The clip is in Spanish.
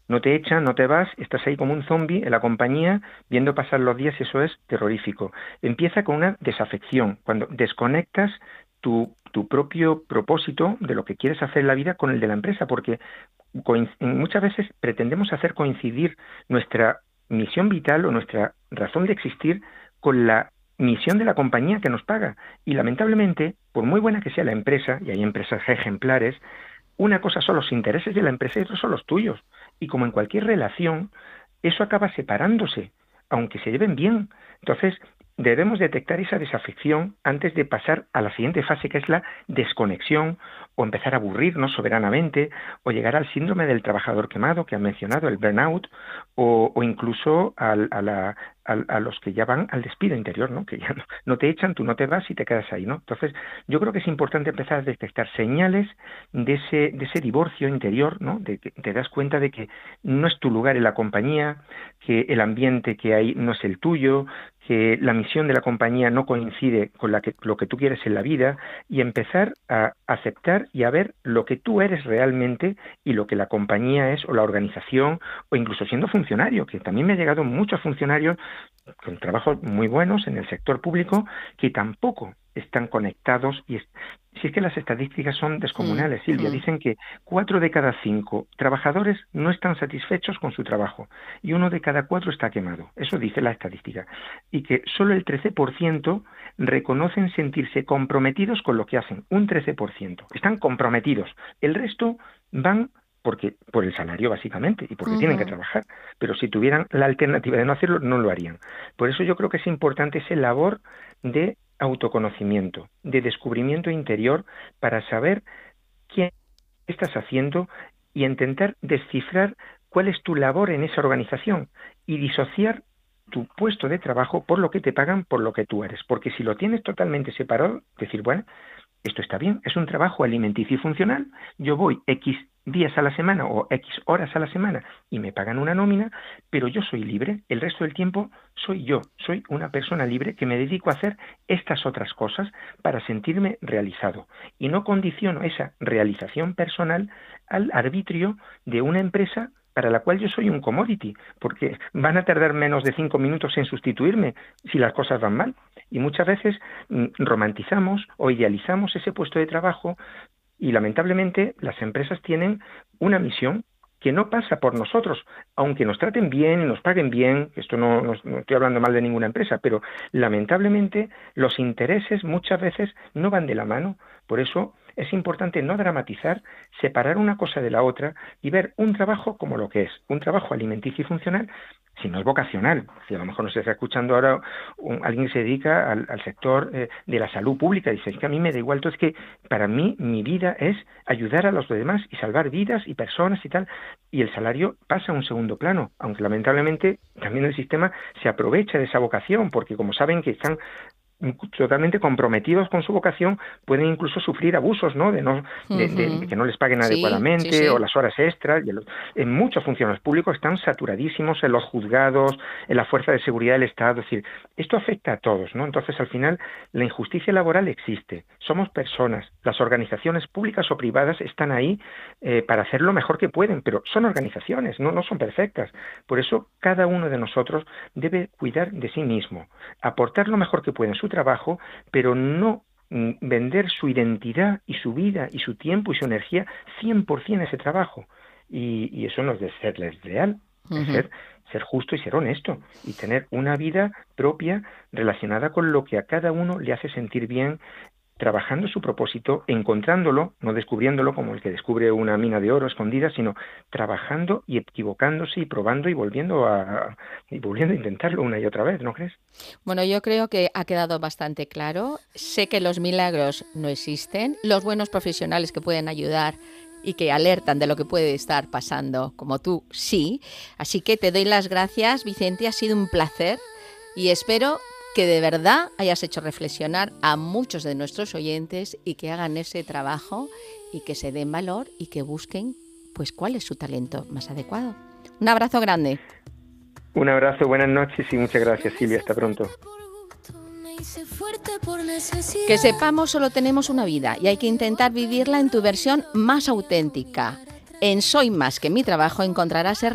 No te echan, no te vas, estás ahí como un zombi en la compañía, viendo pasar los días, y eso es terrorífico. Empieza con una desafección, cuando desconectas tu propio propósito de lo que quieres hacer en la vida con el de la empresa, porque muchas veces pretendemos hacer coincidir nuestra misión vital o nuestra razón de existir con la misión de la compañía que nos paga. Y lamentablemente, por muy buena que sea la empresa, y hay empresas ejemplares, una cosa son los intereses de la empresa y otros son los tuyos. Y como en cualquier relación, eso acaba separándose, aunque se lleven bien. Entonces, debemos detectar esa desafección antes de pasar a la siguiente fase, que es la desconexión, o empezar a aburrirnos soberanamente, o llegar al síndrome del trabajador quemado que han mencionado, el burnout, o incluso a los que ya van al despido interior, ¿no? Que ya no te echan, tú no te vas y te quedas ahí, ¿no? Entonces, yo creo que es importante empezar a detectar señales de ese divorcio interior, ¿no? De que te das cuenta de que no es tu lugar en la compañía, que el ambiente que hay no es el tuyo, que la misión de la compañía no coincide con lo que tú quieres en la vida, y empezar a aceptar y a ver lo que tú eres realmente y lo que la compañía es, o la organización, o incluso siendo funcionario, que también me ha llegado muchos funcionarios con trabajos muy buenos en el sector público que tampoco están conectados. Si es que las estadísticas son Mm, descomunales, Silvia, mm. dicen que 4 de cada 5 trabajadores no están satisfechos con su trabajo y 1 de cada 4 está quemado. Eso dice la estadística. Y que solo el 13% reconocen sentirse comprometidos con lo que hacen. Un 13%. Están comprometidos. El resto van por el salario, básicamente, y porque tienen que Ujú. trabajar. Pero si tuvieran la alternativa de no hacerlo, no lo harían. Por eso yo creo que es importante esa labor de autoconocimiento, de descubrimiento interior, para saber qué estás haciendo y intentar descifrar cuál es tu labor en esa organización y disociar tu puesto de trabajo por lo que te pagan, por lo que tú eres. Porque si lo tienes totalmente separado, decir, bueno, esto está bien, es un trabajo alimenticio y funcional, yo voy X días a la semana o X horas a la semana y me pagan una nómina, pero yo soy libre, el resto del tiempo soy yo, soy una persona libre que me dedico a hacer estas otras cosas para sentirme realizado, y no condiciono esa realización personal al arbitrio de una empresa para la cual yo soy un commodity, porque van a tardar menos de 5 minutos en sustituirme si las cosas van mal. Y muchas veces romantizamos o idealizamos ese puesto de trabajo, y lamentablemente las empresas tienen una misión que no pasa por nosotros, aunque nos traten bien y nos paguen bien. Esto no estoy hablando mal de ninguna empresa, pero lamentablemente los intereses muchas veces no van de la mano. Por eso es importante no dramatizar, separar una cosa de la otra y ver un trabajo como lo que es, un trabajo alimenticio y funcional, si no es vocacional. Si a lo mejor nos está escuchando ahora alguien que se dedica al sector de la salud pública, dice, es que a mí me da igual, todo es que para mí mi vida es ayudar a los demás y salvar vidas y personas y tal, y el salario pasa a un segundo plano, aunque lamentablemente también el sistema se aprovecha de esa vocación, porque como saben que están totalmente comprometidos con su vocación, pueden incluso sufrir abusos, ¿no? De Ujú. que no les paguen Sí, sí, adecuadamente, o sí. las horas extras. En muchos funcionarios públicos están saturadísimos en los juzgados, en la fuerza de seguridad del Estado. Es decir, esto afecta a todos, ¿no? Entonces, al final, la injusticia laboral existe. Somos personas. Las organizaciones públicas o privadas están ahí para hacer lo mejor que pueden, pero son organizaciones, no son perfectas. Por eso, cada uno de nosotros debe cuidar de sí mismo, aportar lo mejor que puede en su trabajo, pero no vender su identidad y su vida y su tiempo y su energía 100% a ese trabajo. Y eso no es de ser leal, es Ujú. ser justo y ser honesto, y tener una vida propia relacionada con lo que a cada uno le hace sentir bien, trabajando su propósito, encontrándolo, no descubriéndolo como el que descubre una mina de oro escondida, sino trabajando y equivocándose y probando y volviendo a intentarlo una y otra vez, ¿no crees? Bueno, yo creo que ha quedado bastante claro. Sé que los milagros no existen. Los buenos profesionales que pueden ayudar y que alertan de lo que puede estar pasando, como tú, sí. Así que te doy las gracias, Vicente. Ha sido un placer y espero que de verdad hayas hecho reflexionar a muchos de nuestros oyentes y que hagan ese trabajo y que se den valor y que busquen pues cuál es su talento más adecuado. Un abrazo grande. Un abrazo, buenas noches y muchas gracias, Silvia. Hasta pronto. Que sepamos, solo tenemos una vida y hay que intentar vivirla en tu versión más auténtica. En Soy Más que mi trabajo encontrarás